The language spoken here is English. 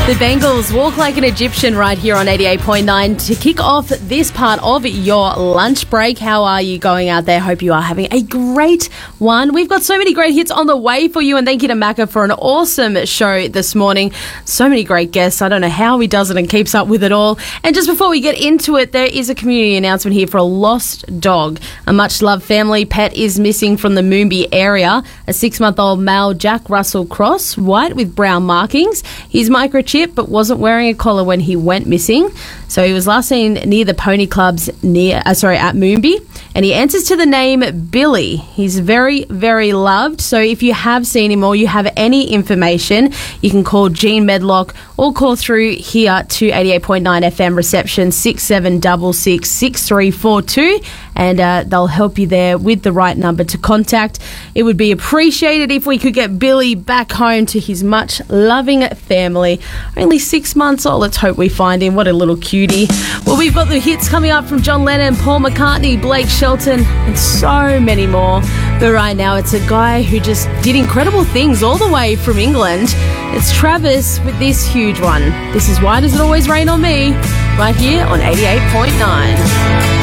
The Bengals walk like an Egyptian right here on 88.9 to kick off this part of your lunch break. How are you going out there? Hope you are having a great one. We've got so many great hits on the way for you, and thank you to Macca for an awesome show this morning. So many great guests. I don't know how he does it and keeps up with it all. And just before we get into it, there is a community announcement here for a lost dog. A much-loved family pet is missing from the Moombi area. A 6-month-old male Jack Russell Cross, white with brown markings. He's microchipped but wasn't wearing a collar when he went missing. So he was last seen near the pony clubs at Moombi, and he answers to the name Billy. He's very, very loved. So if you have seen him or you have any information, you can call Jean Medlock or call through here to 88.9 FM reception 6766 6342, and they'll help you there with the right number to contact. It would be appreciated if we could get Billy back home to his much loving family. Only 6 months old. Let's hope we find him. What a little cutie. Well, we've got the hits coming up from John Lennon, Paul McCartney, Blake Shelton, and so many more. But right now, it's a guy who just did incredible things all the way from England. It's Travis with this huge one. This is Why Does It Always Rain on Me? Right here on 88.9.